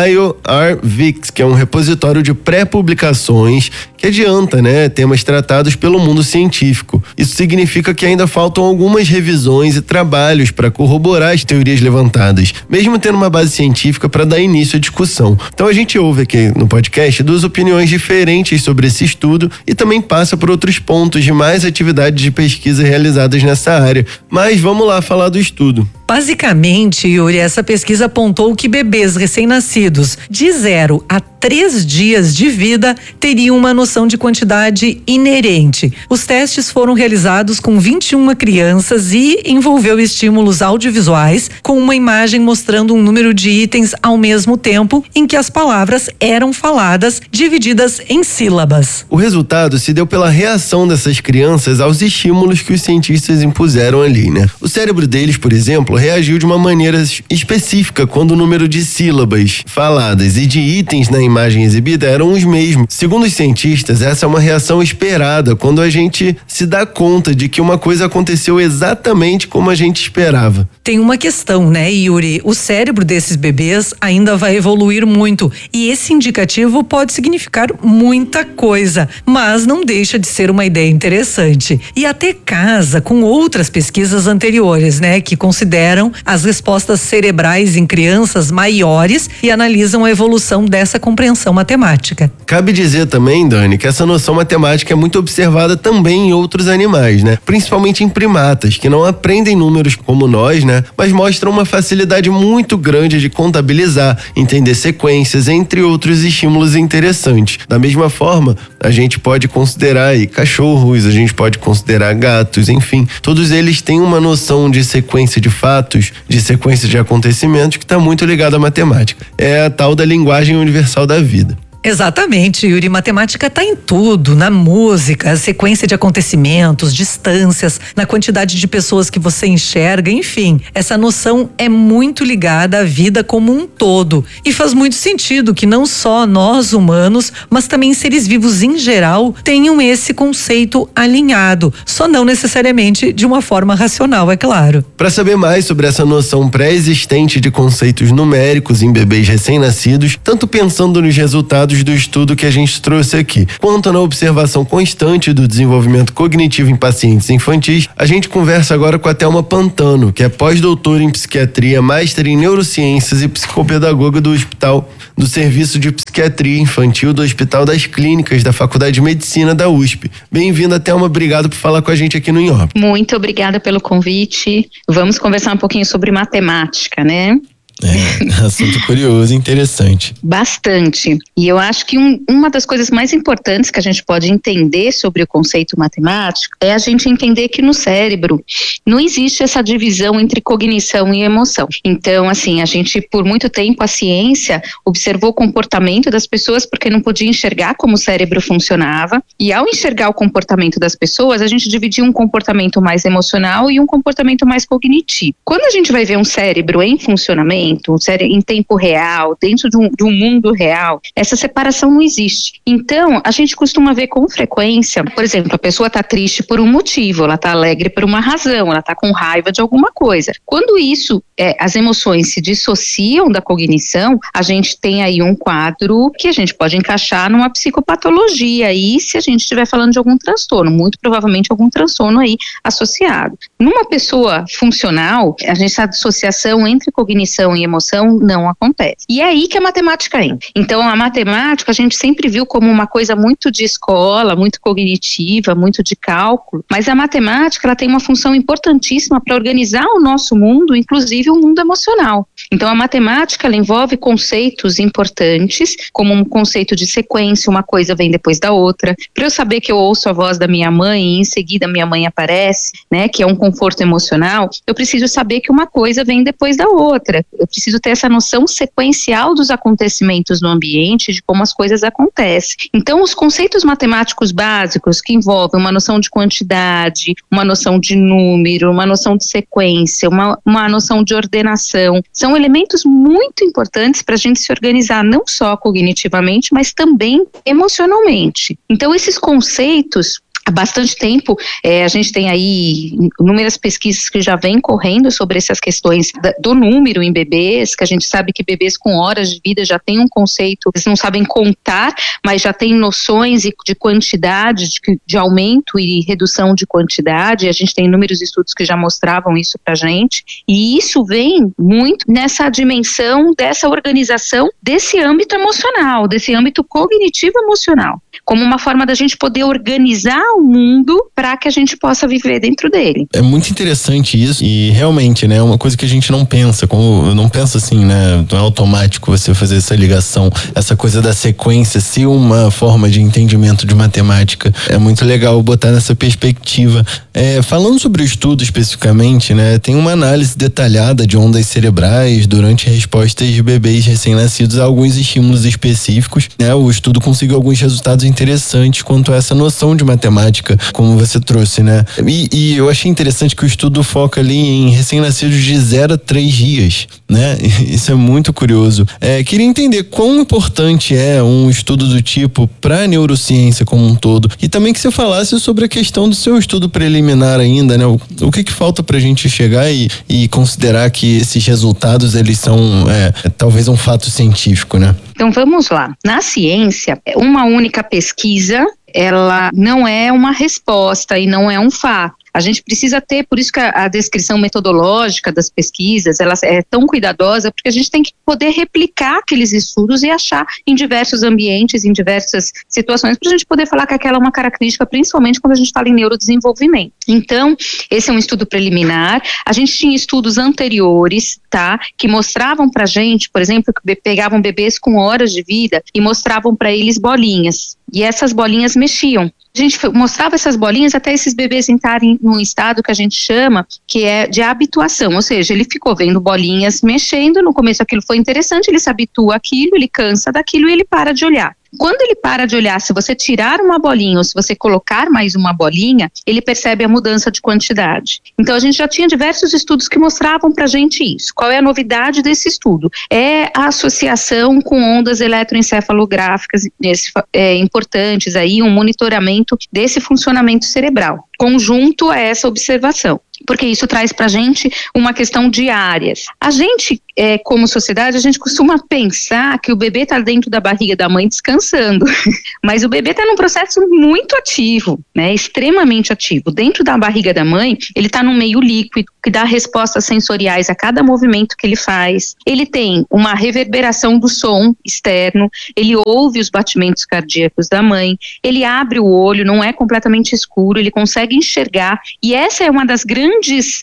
Speaker 8: bioRxiv, que é um repositório de pré-publicações que adianta, temas tratados pelo mundo científico. Isso significa que ainda faltam algumas revisões e trabalhos para corroborar as teorias levantadas, mesmo tendo uma base científica para dar início à discussão. Então a gente ouve aqui no podcast 2 opiniões diferentes sobre esse estudo e também passa por outros pontos de mais atividades de pesquisa realizadas nessa área. Mas vamos lá falar do estudo.
Speaker 9: Basicamente, Yuri, essa pesquisa apontou que bebês recém-nascidos de 0 a 3 dias de vida teriam uma noção de quantidade inerente. Os testes foram realizados com 21 crianças e envolveu estímulos audiovisuais com uma imagem mostrando um número de itens ao mesmo tempo em que as palavras eram faladas, divididas em sílabas.
Speaker 8: O resultado se deu pela reação dessas crianças aos estímulos que os cientistas impuseram ali, O cérebro deles, por exemplo, reagiu de uma maneira específica quando o número de sílabas faladas e de itens na imagem exibida eram os mesmos. Segundo os cientistas, essa é uma reação esperada quando a gente se dá conta de que uma coisa aconteceu exatamente como a gente esperava.
Speaker 9: Tem uma questão, Yuri? O cérebro desses bebês ainda vai evoluir muito e esse indicativo pode significar muita coisa, mas não deixa de ser uma ideia interessante. E até casa com outras pesquisas anteriores, que consideram as respostas cerebrais em crianças maiores e analisam a evolução dessa compreensão matemática.
Speaker 8: Cabe dizer também, Dani, Simone, que essa noção matemática é muito observada também em outros animais, né? Principalmente em primatas, que não aprendem números como nós, né? Mas mostram uma facilidade muito grande de contabilizar, entender sequências, entre outros estímulos interessantes. Da mesma forma, a gente pode considerar aí cachorros, a gente pode considerar gatos, enfim. Todos eles têm uma noção de sequência de fatos, de sequência de acontecimentos que está muito ligada à matemática. É a tal da linguagem universal da vida.
Speaker 9: Exatamente, Yuri. Matemática está em tudo, na música, sequência de acontecimentos, distâncias, na quantidade de pessoas que você enxerga, enfim. Essa noção é muito ligada à vida como um todo. E faz muito sentido que não só nós humanos, mas também seres vivos em geral tenham esse conceito alinhado, só não necessariamente de uma forma racional, é claro.
Speaker 8: Para saber mais sobre essa noção pré-existente de conceitos numéricos em bebês recém-nascidos, tanto pensando nos resultados do estudo que a gente trouxe aqui, quanto na observação constante do desenvolvimento cognitivo em pacientes infantis, a gente conversa agora com a Thelma Pantano, que é pós-doutora em psiquiatria, mestre em neurociências e psicopedagoga do Serviço de Psiquiatria Infantil do Hospital das Clínicas da Faculdade de Medicina da USP. Bem-vinda, Thelma, obrigado por falar com a gente aqui no Em Órbita.
Speaker 10: Muito obrigada pelo convite. Vamos conversar um pouquinho sobre matemática, né?
Speaker 8: Assunto curioso e interessante.
Speaker 10: Bastante. E eu acho que uma das coisas mais importantes que a gente pode entender sobre o conceito matemático é a gente entender que no cérebro não existe essa divisão entre cognição e emoção. Então, assim, a gente, por muito tempo, a ciência observou o comportamento das pessoas porque não podia enxergar como o cérebro funcionava. E ao enxergar o comportamento das pessoas, a gente dividia um comportamento mais emocional e um comportamento mais cognitivo. Quando a gente vai ver um cérebro em funcionamento, em tempo real, dentro de um mundo real, essa separação não existe. Então, a gente costuma ver com frequência, por exemplo, a pessoa está triste por um motivo, ela está alegre por uma razão, ela está com raiva de alguma coisa. Quando as emoções se dissociam da cognição, a gente tem aí um quadro que a gente pode encaixar numa psicopatologia aí, se a gente estiver falando de algum transtorno, muito provavelmente algum transtorno aí associado. Numa pessoa funcional, essa dissociação entre cognição e emoção não acontece. E é aí que a matemática entra. Então, a matemática a gente sempre viu como uma coisa muito de escola, muito cognitiva, muito de cálculo, mas a matemática ela tem uma função importantíssima para organizar o nosso mundo, inclusive o mundo emocional. Então, a matemática ela envolve conceitos importantes, como um conceito de sequência, uma coisa vem depois da outra. Para eu saber que eu ouço a voz da minha mãe e em seguida minha mãe aparece, né, que é um conforto emocional, eu preciso saber que uma coisa vem depois da outra. Eu preciso ter essa noção sequencial dos acontecimentos no ambiente, de como as coisas acontecem. Então, os conceitos matemáticos básicos, que envolvem uma noção de quantidade, uma noção de número, uma noção de sequência, uma noção de ordenação, são elementos muito importantes para a gente se organizar não só cognitivamente, mas também emocionalmente. Então, esses conceitos, há bastante tempo, a gente tem aí inúmeras pesquisas que já vêm correndo sobre essas questões do número em bebês, que a gente sabe que bebês com horas de vida já têm um conceito, eles não sabem contar, mas já têm noções de quantidade, de aumento e redução de quantidade. A gente tem inúmeros estudos que já mostravam isso pra gente, e isso vem muito nessa dimensão dessa organização desse âmbito emocional, desse âmbito cognitivo emocional, como uma forma da gente poder organizar o mundo para que a gente possa viver dentro dele.
Speaker 8: É muito interessante isso e realmente, né, é uma coisa que a gente não pensa, como não pensa assim, né, não é automático você fazer essa ligação, essa coisa da sequência ser uma forma de entendimento de matemática. É muito legal botar nessa perspectiva. Falando sobre o estudo especificamente, né, tem uma análise detalhada de ondas cerebrais durante respostas de bebês recém-nascidos a alguns estímulos específicos, né, o estudo conseguiu alguns resultados interessantes quanto a essa noção de matemática, como você trouxe, né? E eu achei interessante que o estudo foca ali em recém-nascidos de 0 a 3 dias, né? Isso é muito curioso. Queria entender quão importante é um estudo do tipo para a neurociência como um todo, e também que você falasse sobre a questão do seu estudo preliminar ainda, né? O que falta pra gente chegar e considerar que esses resultados, eles são talvez um fato científico, né?
Speaker 10: Então vamos lá. Na ciência, uma única pesquisa, ela não é uma resposta e não é um fato. A gente precisa ter, por isso que a descrição metodológica das pesquisas, ela é tão cuidadosa, porque a gente tem que poder replicar aqueles estudos e achar em diversos ambientes, em diversas situações, para a gente poder falar que aquela é uma característica, principalmente quando a gente fala em neurodesenvolvimento. Então, esse é um estudo preliminar. A gente tinha estudos anteriores, tá, que mostravam pra gente, por exemplo, que pegavam bebês com horas de vida e mostravam para eles bolinhas. E essas bolinhas mexiam. A gente mostrava essas bolinhas até esses bebês entrarem num estado que a gente chama, que é de habituação, ou seja, ele ficou vendo bolinhas mexendo, no começo aquilo foi interessante, ele se habitua àquilo, ele cansa daquilo e ele para de olhar. Quando ele para de olhar, se você tirar uma bolinha ou se você colocar mais uma bolinha, ele percebe a mudança de quantidade. Então a gente já tinha diversos estudos que mostravam pra gente isso. Qual é a novidade desse estudo? É a associação com ondas eletroencefalográficas importantes aí, um monitoramento desse funcionamento cerebral, conjunto a essa observação. Porque isso traz pra gente uma questão de áreas. A gente, como sociedade, a gente costuma pensar que o bebê está dentro da barriga da mãe descansando, mas o bebê está num processo muito ativo, né, extremamente ativo. Dentro da barriga da mãe, ele está num meio líquido, que dá respostas sensoriais a cada movimento que ele faz. Ele tem uma reverberação do som externo, ele ouve os batimentos cardíacos da mãe, ele abre o olho, não é completamente escuro, ele consegue enxergar, e essa é uma das grandes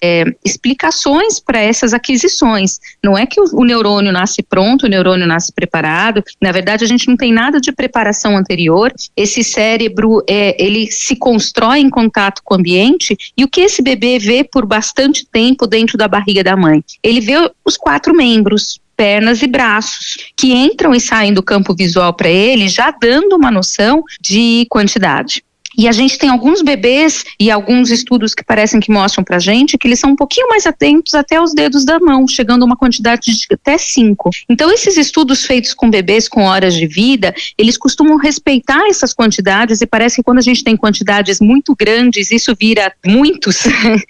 Speaker 10: explicações para essas aquisições. Não é que o neurônio nasce pronto, o neurônio nasce preparado. Na verdade, a gente não tem nada de preparação anterior. Esse cérebro, ele se constrói em contato com o ambiente, e o que esse bebê vê por bastante tempo dentro da barriga da mãe? Ele vê os 4 membros, pernas e braços, que entram e saem do campo visual para ele, já dando uma noção de quantidade. E a gente tem alguns bebês e alguns estudos que parecem que mostram pra gente que eles são um pouquinho mais atentos até os dedos da mão, chegando a uma quantidade de até 5. Então esses estudos feitos com bebês com horas de vida, eles costumam respeitar essas quantidades, e parece que quando a gente tem quantidades muito grandes, isso vira muitos,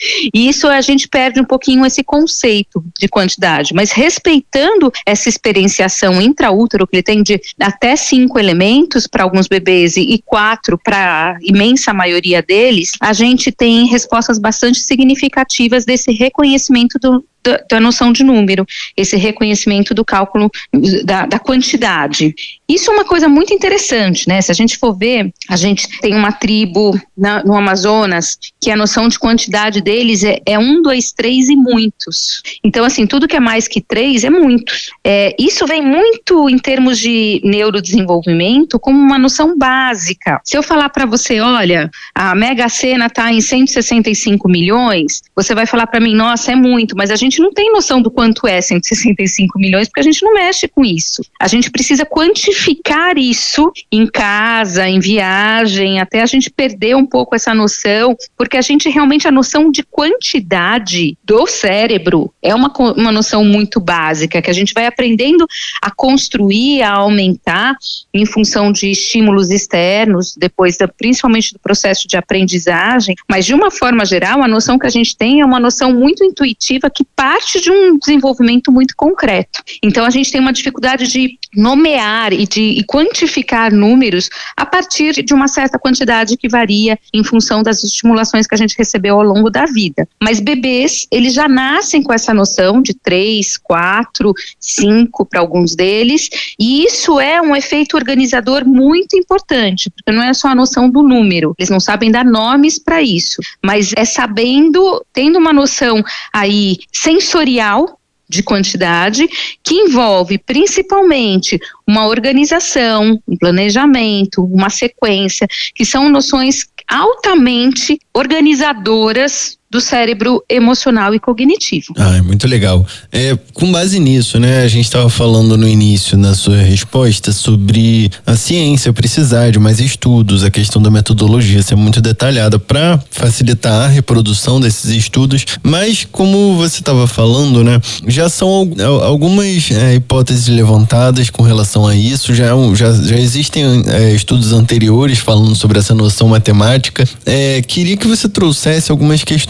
Speaker 10: e isso a gente perde um pouquinho esse conceito de quantidade, mas respeitando essa experienciação intraútero que ele tem de até 5 elementos para alguns bebês e 4 para imensa maioria deles, a gente tem respostas bastante significativas desse reconhecimento da noção de número, esse reconhecimento do cálculo da quantidade. Isso é uma coisa muito interessante, né? Se a gente for ver, a gente tem uma tribo no Amazonas que a noção de quantidade deles é 1, 2, 3 e muitos. Então, assim, tudo que é mais que 3 é muitos. Isso vem muito em termos de neurodesenvolvimento como uma noção básica. Se eu falar para você, olha, a Mega Sena está em 165 milhões, você vai falar para mim, nossa, é muito, mas a gente não tem noção do quanto é 165 milhões, porque a gente não mexe com isso. A gente precisa quantificar isso em casa, em viagem, até a gente perder um pouco essa noção, porque a gente realmente, a noção de quantidade do cérebro é uma noção muito básica, que a gente vai aprendendo a construir, a aumentar em função de estímulos externos, depois principalmente do processo de aprendizagem, mas de uma forma geral, a noção que a gente tem é uma noção muito intuitiva que parte de um desenvolvimento muito concreto. Então a gente tem uma dificuldade de nomear e de quantificar números a partir de uma certa quantidade que varia em função das estimulações que a gente recebeu ao longo da vida. Mas bebês, eles já nascem com essa noção de 3, 4, 5 para alguns deles, e isso é um efeito organizador muito importante, porque não é só a noção do número, eles não sabem dar nomes para isso, mas é sabendo, tendo uma noção aí sensorial de quantidade, que envolve principalmente uma organização, um planejamento, uma sequência, que são noções altamente organizadoras do cérebro emocional e cognitivo.
Speaker 8: Ah, muito legal. Com base nisso, né, a gente estava falando no início, na sua resposta, sobre a ciência precisar de mais estudos, a questão da metodologia ser muito detalhada para facilitar a reprodução desses estudos, mas como você estava falando, né, já são algumas hipóteses levantadas com relação a isso, já existem estudos anteriores falando sobre essa noção matemática. Queria que você trouxesse algumas questões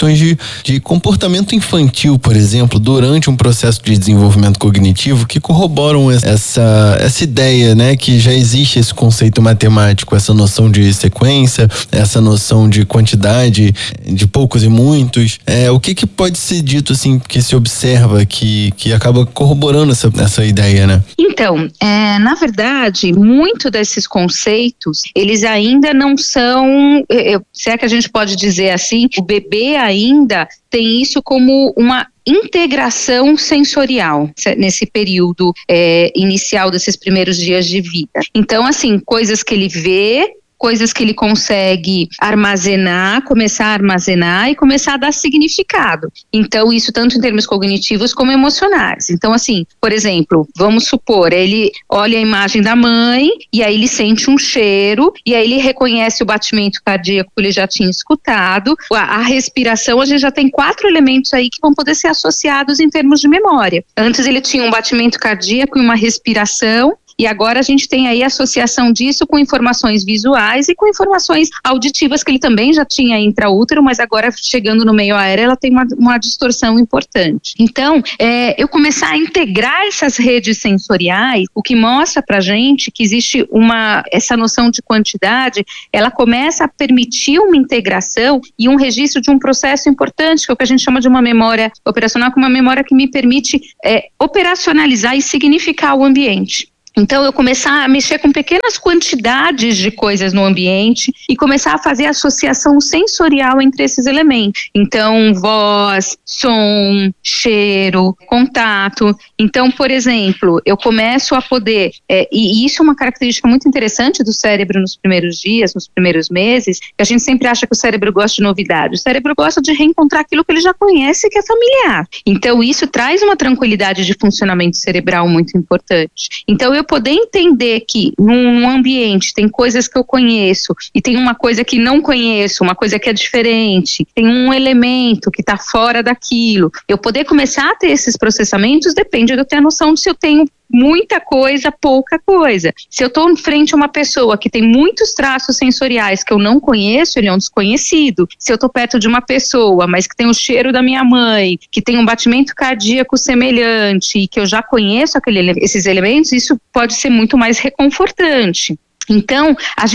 Speaker 8: questões de comportamento infantil, por exemplo, durante um processo de desenvolvimento cognitivo que corroboram essa ideia, né, que já existe esse conceito matemático, essa noção de sequência, essa noção de quantidade, de poucos e muitos. O que pode ser dito, assim, que se observa, que acaba corroborando essa ideia, né?
Speaker 10: Então, na verdade, muito desses conceitos, eles ainda não são, se é que a gente pode dizer assim, o bebê ainda tem isso como uma integração sensorial nesse período inicial desses primeiros dias de vida. Então, assim, coisas que ele vê, coisas que ele consegue armazenar, começar a armazenar e começar a dar significado. Então, isso tanto em termos cognitivos como emocionais. Então, assim, por exemplo, vamos supor, ele olha a imagem da mãe e aí ele sente um cheiro e aí ele reconhece o batimento cardíaco que ele já tinha escutado, a respiração, a gente já tem 4 elementos aí que vão poder ser associados em termos de memória. Antes ele tinha um batimento cardíaco e uma respiração, e agora a gente tem aí a associação disso com informações visuais e com informações auditivas que ele também já tinha intraútero, mas agora chegando no meio aéreo ela tem uma distorção importante. Então, eu começar a integrar essas redes sensoriais, o que mostra pra gente que existe essa noção de quantidade, ela começa a permitir uma integração e um registro de um processo importante, que é o que a gente chama de uma memória operacional, como uma memória que me permite operacionalizar e significar o ambiente. Então, eu começar a mexer com pequenas quantidades de coisas no ambiente e começar a fazer associação sensorial entre esses elementos. Então, voz, som, cheiro, contato. Então, por exemplo, eu começo a poder, e isso é uma característica muito interessante do cérebro nos primeiros dias, nos primeiros meses, que a gente sempre acha que o cérebro gosta de novidade. O cérebro gosta de reencontrar aquilo que ele já conhece e que é familiar. Então, isso traz uma tranquilidade de funcionamento cerebral muito importante. Então, eu poder entender que num ambiente tem coisas que eu conheço e tem uma coisa que não conheço, uma coisa que é diferente, tem um elemento que está fora daquilo, eu poder começar a ter esses processamentos depende de eu ter a noção de se eu tenho muita coisa, pouca coisa. Se eu estou em frente a uma pessoa que tem muitos traços sensoriais que eu não conheço, ele é um desconhecido. Se eu estou perto de uma pessoa, mas que tem o cheiro da minha mãe, que tem um batimento cardíaco semelhante e que eu já conheço esses elementos, isso pode ser muito mais reconfortante. Então,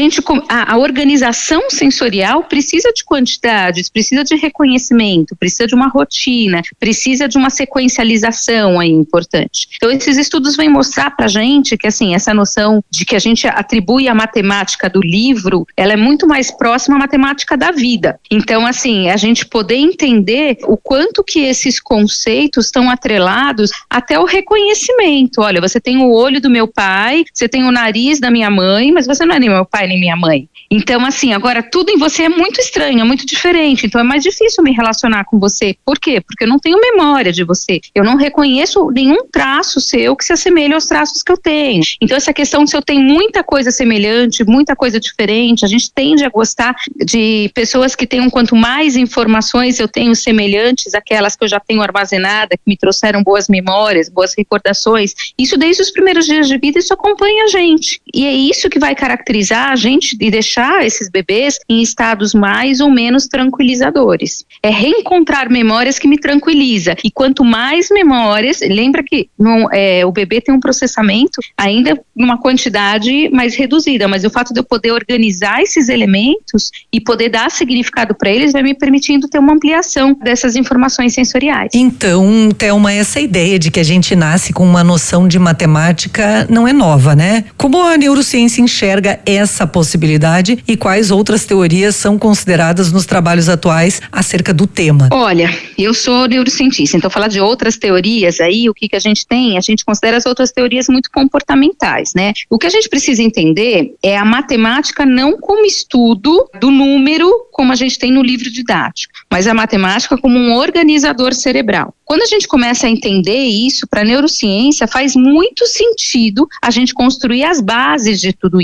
Speaker 10: a organização sensorial precisa de quantidades, precisa de reconhecimento, precisa de uma rotina, precisa de uma sequencialização aí importante. Então, esses estudos vêm mostrar pra gente que, assim, essa noção de que a gente atribui a matemática do livro, ela é muito mais próxima à matemática da vida. Então, assim, a gente poder entender o quanto que esses conceitos estão atrelados até o reconhecimento. Olha, você tem o olho do meu pai, você tem o nariz da minha mãe, mas você não é nem meu pai nem minha mãe. Então, assim, agora tudo em você é muito estranho, é muito diferente, então é mais difícil me relacionar com você. Por quê? Porque eu não tenho memória de você, eu não reconheço nenhum traço seu que se assemelhe aos traços que eu tenho. Então, essa questão de se eu tenho muita coisa semelhante, muita coisa diferente, a gente tende a gostar de pessoas que tenham quanto mais informações eu tenho semelhantes àquelas que eu já tenho armazenada, que me trouxeram boas memórias, boas recordações. Isso desde os primeiros dias de vida, isso acompanha a gente. E é isso que vai caracterizar a gente e deixar esses bebês em estados mais ou menos tranquilizadores. É reencontrar memórias que me tranquiliza. E quanto mais memórias, lembra que o bebê tem um processamento ainda numa quantidade mais reduzida, mas o fato de eu poder organizar esses elementos e poder dar significado para eles vai me permitindo ter uma ampliação dessas informações sensoriais.
Speaker 9: Então, Thelma, essa ideia de que a gente nasce com uma noção de matemática não é nova, né? Como a neurociência enxerga essa possibilidade e quais outras teorias são consideradas nos trabalhos atuais acerca do tema?
Speaker 10: Olha, eu sou neurocientista, então falar de outras teorias aí, o que a gente tem? A gente considera as outras teorias muito comportamentais, né? O que a gente precisa entender é a matemática não como estudo do número, como a gente tem no livro didático, mas a matemática como um organizador cerebral. Quando a gente começa a entender isso, para a neurociência faz muito sentido a gente construir as bases de tudo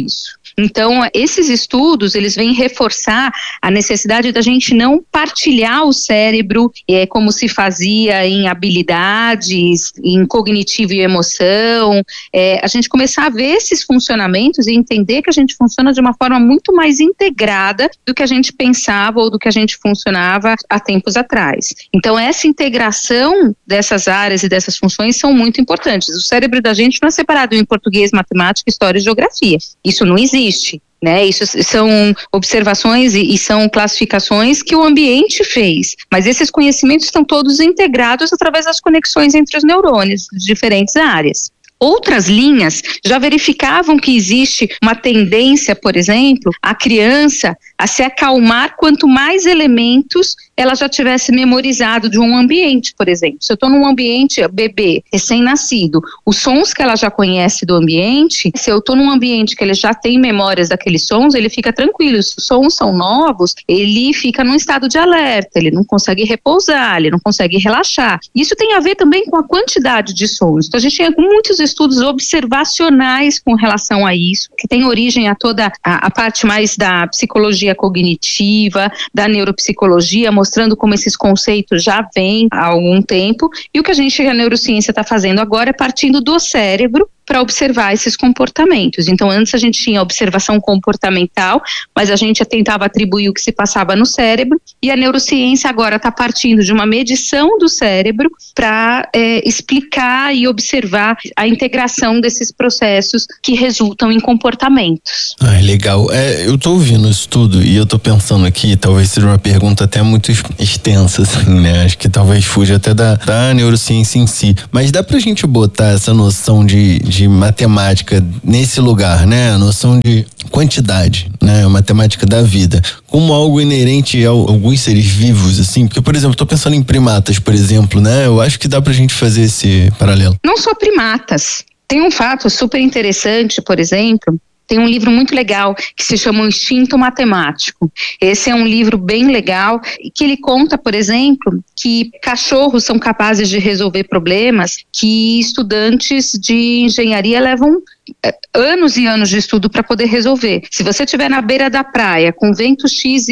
Speaker 10: isso. Então, esses estudos, eles vêm reforçar a necessidade da gente não partilhar o cérebro como se fazia em habilidades, em cognitivo e emoção, a gente começar a ver esses funcionamentos e entender que a gente funciona de uma forma muito mais integrada do que a gente pensava ou do que a gente funcionava há tempos atrás. Então, essa integração dessas áreas e dessas funções são muito importantes. O cérebro da gente não é separado em português, matemática, história e geografia. Isso não existe. Né? Isso são observações e são classificações que o ambiente fez, mas esses conhecimentos estão todos integrados através das conexões entre os neurônios de diferentes áreas. Outras linhas já verificavam que existe uma tendência, por exemplo, a criança a se acalmar quanto mais elementos ela já tivesse memorizado de um ambiente, por exemplo. Se eu estou num ambiente bebê, recém-nascido, os sons que ela já conhece do ambiente, se eu estou num ambiente que ele já tem memórias daqueles sons, ele fica tranquilo. Se os sons são novos, ele fica num estado de alerta, ele não consegue repousar, ele não consegue relaxar. Isso tem a ver também com a quantidade de sons. Então a gente tem muitos estudos observacionais com relação a isso, que tem origem a toda a parte mais da psicologia cognitiva, da neuropsicologia, mostrando como esses conceitos já vêm há algum tempo, e o que a neurociência está fazendo agora é partindo do cérebro para observar esses comportamentos. Então, antes a gente tinha observação comportamental, mas a gente tentava atribuir o que se passava no cérebro, e a neurociência agora está partindo de uma medição do cérebro para explicar e observar a integração desses processos que resultam em comportamentos.
Speaker 8: Legal. Eu tô ouvindo isso tudo e eu tô pensando aqui, talvez seja uma pergunta até muito extensa, assim, né? Acho que talvez fuja até da neurociência em si, mas dá pra gente botar essa noção de matemática nesse lugar, né? A noção de quantidade, né? A matemática da vida, como algo inerente a alguns seres vivos, assim, porque, por exemplo, tô pensando em primatas, por exemplo, né? Eu acho que dá pra gente fazer esse paralelo.
Speaker 10: Não só primatas. Tem um fato super interessante, por exemplo, tem um livro muito legal que se chama O Instinto Matemático. Esse é um livro bem legal que ele conta, por exemplo, que cachorros são capazes de resolver problemas que estudantes de engenharia levam anos e anos de estudo para poder resolver. Se você estiver na beira da praia com vento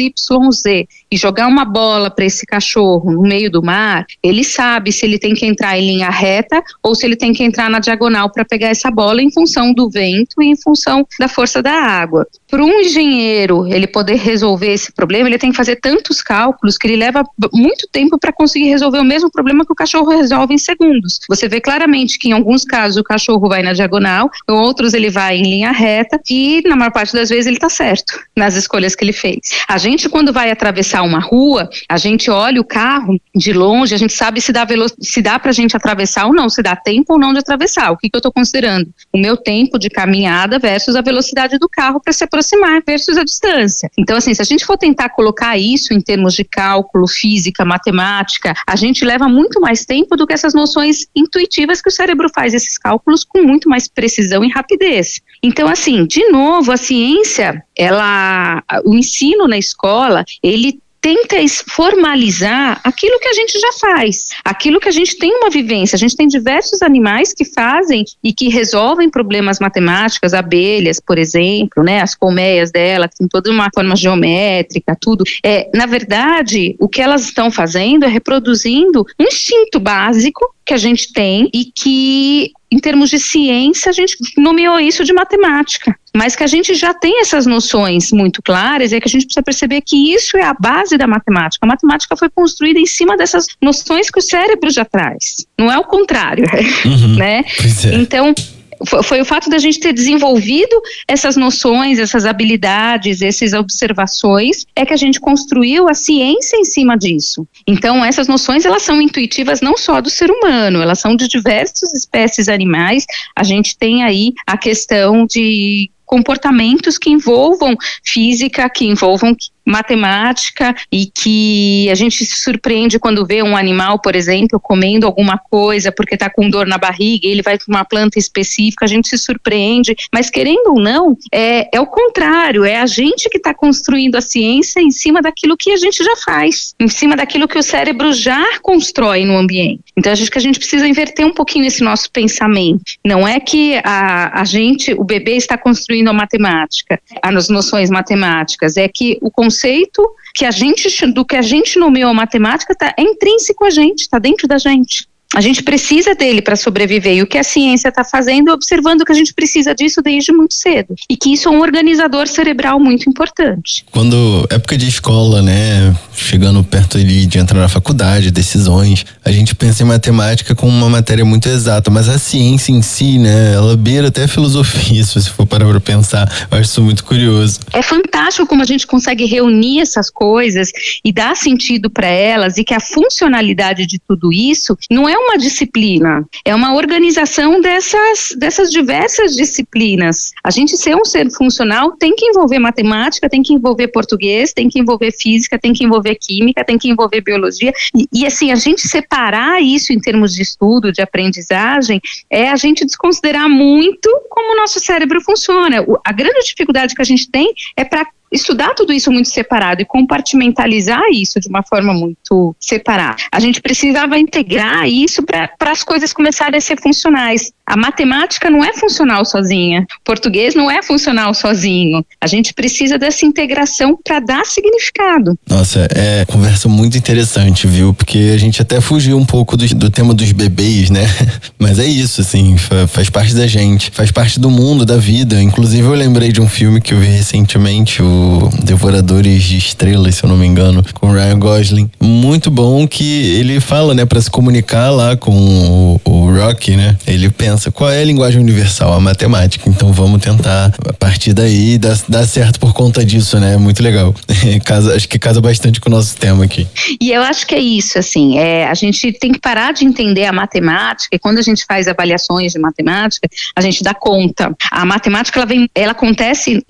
Speaker 10: XYZ e jogar uma bola para esse cachorro no meio do mar, ele sabe se ele tem que entrar em linha reta ou se ele tem que entrar na diagonal para pegar essa bola em função do vento e em função da força da água. Para um engenheiro ele poder resolver esse problema, ele tem que fazer tantos cálculos que ele leva muito tempo para conseguir resolver o mesmo problema que o cachorro resolve em segundos. Você vê claramente que em alguns casos o cachorro vai na diagonal, em outros ele vai em linha reta e na maior parte das vezes ele está certo nas escolhas que ele fez. A gente, quando vai atravessar uma rua, a gente olha o carro de longe, a gente sabe se dá pra gente atravessar ou não, se dá tempo ou não de atravessar. O que eu estou considerando? O meu tempo de caminhada versus a velocidade do carro para se aproximar versus a distância. Então, assim, se a gente for tentar colocar isso em termos de cálculo, física, matemática, a gente leva muito mais tempo do que essas noções intuitivas que o cérebro faz esses cálculos com muito mais precisão e rapidez. Então, assim, de novo, a ciência, o ensino na escola, ele tenta formalizar aquilo que a gente já faz, aquilo que a gente tem uma vivência. A gente tem diversos animais que fazem e que resolvem problemas matemáticos, abelhas, por exemplo, né, as colmeias dela, que tem toda uma forma geométrica, tudo. Na verdade, o que elas estão fazendo é reproduzindo um instinto básico que a gente tem e que, em termos de ciência, a gente nomeou isso de matemática, mas que a gente já tem essas noções muito claras, e que a gente precisa perceber que isso é a base da matemática. A matemática foi construída em cima dessas noções que o cérebro já traz, não é o contrário, né? Então, foi o fato da gente ter desenvolvido essas noções, essas habilidades, essas observações, é que a gente construiu a ciência em cima disso. Então, essas noções, elas são intuitivas não só do ser humano, elas são de diversas espécies animais. A gente tem aí a questão de comportamentos que envolvam física, que envolvam matemática e que a gente se surpreende quando vê um animal, por exemplo, comendo alguma coisa porque está com dor na barriga e ele vai para uma planta específica, a gente se surpreende, mas querendo ou não, é o contrário, é a gente que está construindo a ciência em cima daquilo que a gente já faz, em cima daquilo que o cérebro já constrói no ambiente. Então acho que a gente precisa inverter um pouquinho esse nosso pensamento. Não é que o bebê está construindo a matemática, as noções matemáticas, é que o conceito do que a gente nomeou a matemática é intrínseco a gente, está dentro da gente. A gente precisa dele para sobreviver, e o que a ciência está fazendo é observando que a gente precisa disso desde muito cedo, e que isso é um organizador cerebral muito importante.
Speaker 8: Quando época de escola, né, chegando perto ali de entrar na faculdade, decisões, a gente pensa em matemática como uma matéria muito exata, mas a ciência em si, né, ela beira até a filosofia, se você for parar para pensar. Eu acho isso muito curioso.
Speaker 10: É fantástico como a gente consegue reunir essas coisas e dar sentido para elas, e que a funcionalidade de tudo isso não é uma disciplina, é uma organização dessas diversas disciplinas. A gente ser um ser funcional tem que envolver matemática, tem que envolver português, tem que envolver física, tem que envolver química, tem que envolver biologia, e assim, a gente separar isso em termos de estudo, de aprendizagem, é a gente desconsiderar muito como o nosso cérebro funciona. A grande dificuldade que a gente tem é para estudar tudo isso muito separado e compartimentalizar isso de uma forma muito separada. A gente precisava integrar isso para as coisas começarem a ser funcionais. A matemática não é funcional sozinha, o português não é funcional sozinho. A gente precisa dessa integração para dar significado.
Speaker 8: Nossa, é conversa muito interessante, viu? Porque a gente até fugiu um pouco do tema dos bebês, né? Mas é isso, assim, faz parte da gente, faz parte do mundo, da vida. Inclusive eu lembrei de um filme que eu vi recentemente, o Devoradores de Estrelas, se eu não me engano, com o Ryan Gosling. Muito bom, que ele fala, né, pra se comunicar lá com o Rocky, né? Ele pensa, qual é a linguagem universal? A matemática. Então vamos tentar, a partir daí, dar certo por conta disso, né? Muito legal. Acho que casa bastante com o nosso tema aqui.
Speaker 10: E eu acho que é isso, assim, a gente tem que parar de entender a matemática, e quando a gente faz avaliações de matemática, a gente dá conta. A matemática, ela acontece